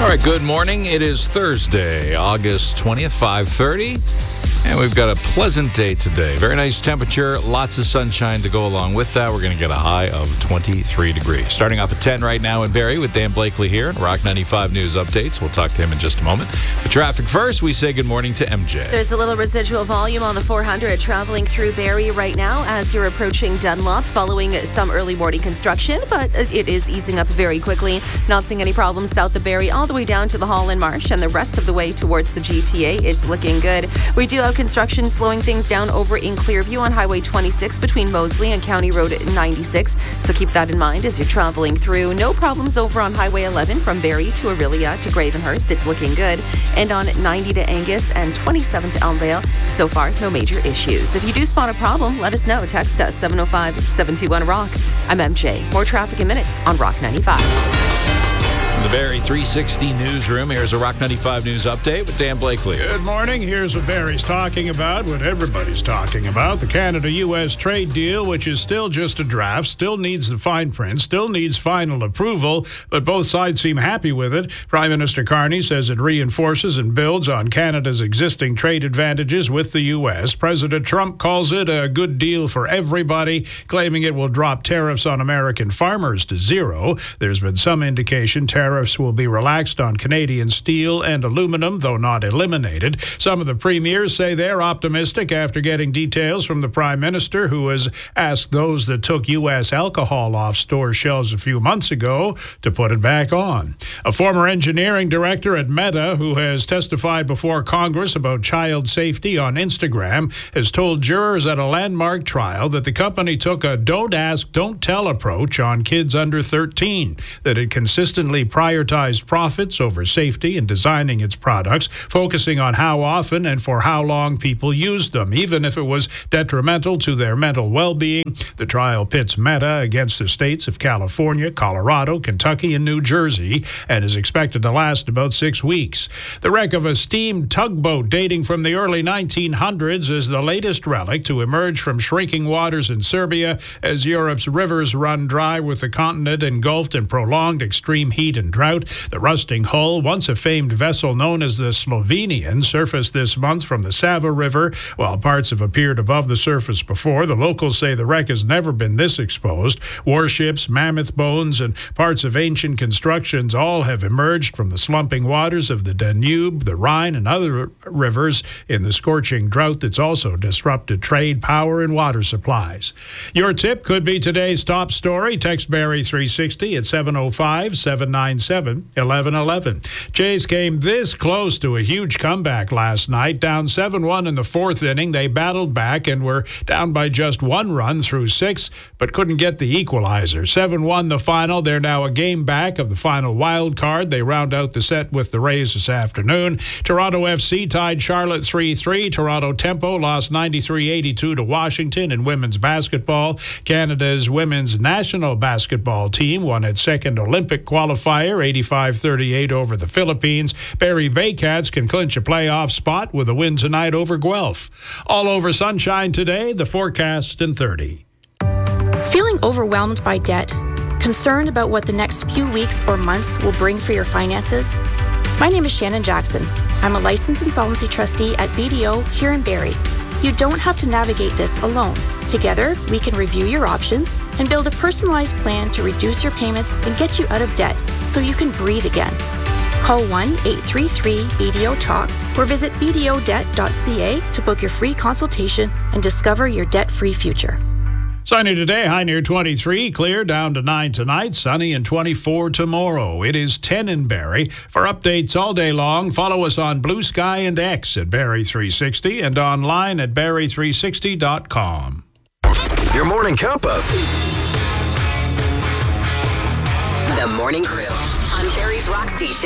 All right, good morning. It is Thursday, August 20th, 5:30. And we've got a pleasant day today. Very nice temperature, lots of sunshine to go along with that. We're going to get a high of 23 degrees. Starting off at 10 right now in Barrie with Dan Blakely here and Rock 95 News Updates. We'll talk to him in just a moment. The traffic first, we say good morning to MJ. There's a little residual volume on the 400 traveling through Barrie right now as you're approaching Dunlop following some early morning construction, but it is easing up very quickly. Not seeing any problems south of Barrie all the way down to the Holland Marsh and the rest of the way towards the GTA. It's looking good. We do have construction slowing things down over in Clearview on Highway 26 between Moseley and County Road 96. So keep that in mind as you're traveling through. No problems over on Highway 11 from Barrie to Orillia to Gravenhurst. It's looking good. And on 90 to Angus and 27 to Elmvale. So far, no major issues. If you do spot a problem, let us know. Text us 705-721-ROCK. I'm MJ. More traffic in minutes on Rock 95. The Barrie 360 newsroom. Here's a Rock 95 News Update with Dan Blakely. Good morning. Here's what Barrie's talking about, what everybody's talking about. The Canada-U.S. trade deal, which is still just a draft, still needs the fine print, still needs final approval, but both sides seem happy with it. Prime Minister Carney says it reinforces and builds on Canada's existing trade advantages with the U.S. President Trump calls it a good deal for everybody, claiming it will drop tariffs on American farmers to zero. There's been some indication tariffs will be relaxed on Canadian steel and aluminum, though not eliminated. Some of the premiers say they're optimistic after getting details from the Prime Minister, who has asked those that took U.S. alcohol off store shelves a few months ago to put it back on. A former engineering director at Meta, who has testified before Congress about child safety on Instagram, has told jurors at a landmark trial that the company took a don't ask, don't tell approach on kids under 13, that it consistently prioritized profits over safety in designing its products, focusing on how often and for how long people used them, even if it was detrimental to their mental well-being. The trial pits Meta against the states of California, Colorado, Kentucky, and New Jersey, and is expected to last about 6 weeks. The wreck of a steam tugboat dating from the early 1900s is the latest relic to emerge from shrinking waters in Serbia as Europe's rivers run dry with the continent engulfed in prolonged extreme heat and drought. The rusting hull, once a famed vessel known as the Slovenian, surfaced this month from the Sava River. While parts have appeared above the surface before, the locals say the wreck has never been this exposed. Warships, mammoth bones, and parts of ancient constructions all have emerged from the slumping waters of the Danube, the Rhine, and other rivers in the scorching drought that's also disrupted trade, power, and water supplies. Your tip could be today's top story. Text Barrie 360 at 705-797-1111. Jays came this close to a huge comeback last night. Down 7-1 in the fourth inning, they battled back and were down by just one run through six, but couldn't get the equalizer. 7-1 the final. They're now a game back of the final wild card. They round out the set with the Rays this afternoon. Toronto FC tied Charlotte 3-3. Toronto Tempo lost 93-82 to Washington in women's basketball. Canada's women's national basketball team won its second Olympic qualifier, 85-38 over the Philippines. Barrie Baycats can clinch a playoff spot with a win tonight over Guelph. All over sunshine today, the forecast in 30. Feeling overwhelmed by debt? Concerned about what the next few weeks or months will bring for your finances? My name is Shannon Jackson. I'm a licensed insolvency trustee at BDO here in Barrie. You don't have to navigate this alone. Together, we can review your options and build a personalized plan to reduce your payments and get you out of debt so you can breathe again. Call 1-833-BDO-TALK or visit bdodebt.ca to book your free consultation and discover your debt-free future. Sunny today, high near 23, clear down to 9 tonight, sunny and 24 tomorrow. It is 10 in Barrie. For updates all day long, follow us on Blue Sky and X at Barrie 360 and online at barrie360.com. Your morning cup of The Morning Crew on Barrie's Rock Station.